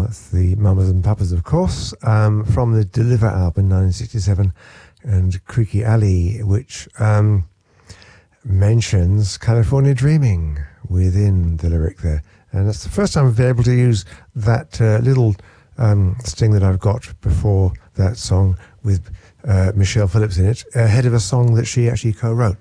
That's the Mamas and Papas, of course, from the Deliver album, 1967, and Creaky Alley, which mentions California Dreaming within the lyric there. And that's the first time I've been able to use that little sting that I've got before that song with Michelle Phillips in it, ahead of a song that she actually co-wrote.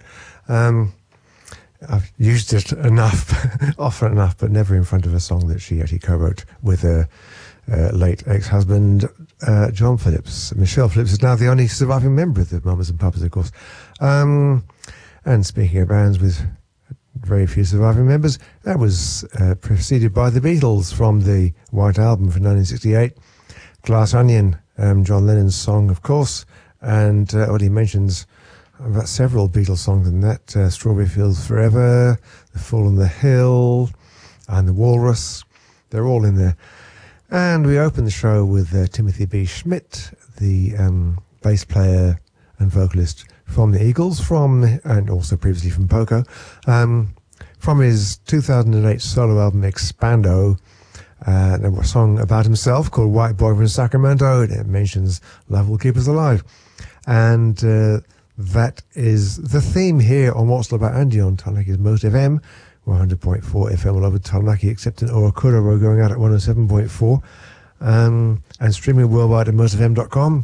I've used it enough, often enough, but never in front of a song that she actually co-wrote with her late ex-husband, John Phillips. Michelle Phillips is now the only surviving member of the Mamas and Papas, of course. And speaking of bands with very few surviving members, that was preceded by the Beatles from the White Album from 1968. Glass Onion, John Lennon's song, of course, and what he mentions about several Beatles songs in that, Strawberry Fields Forever, The Fall on the Hill, and The Walrus. They're all in there. And we open the show with Timothy B. Schmidt, the bass player and vocalist from the Eagles, and also previously from Poco, from his 2008 solo album Expando, a song about himself called White Boy from Sacramento. It mentions Love Will Keep Us Alive. And that is the theme here on What's All About Andy on Tanaki's Most FM, 100.4 FM all over Taranaki, except in Orakura, we're going out at 107.4, and streaming worldwide at mostfm.com.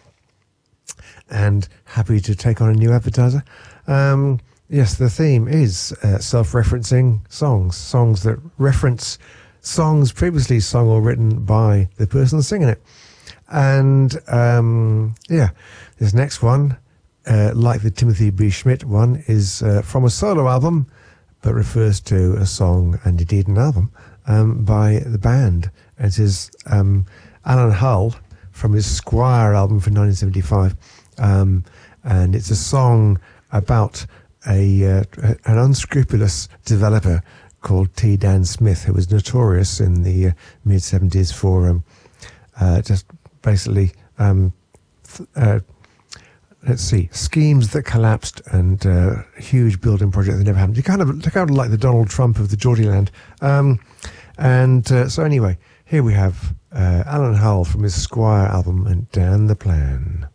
And happy to take on a new advertiser. Yes, the theme is self-referencing songs that reference songs previously sung or written by the person singing it. And this next one, like the Timothy B. Schmidt one, is from a solo album, but refers to a song and indeed an album by the band. It is Alan Hull from his Squire album from 1975, and it's a song about an unscrupulous developer called T. Dan Smith, who was notorious in the mid-70s for just basically schemes that collapsed and huge building projects that never happened. You kind of like the Donald Trump of the Geordie land. So anyway, here we have Alan Hull from his Squire album and Dan the Plan.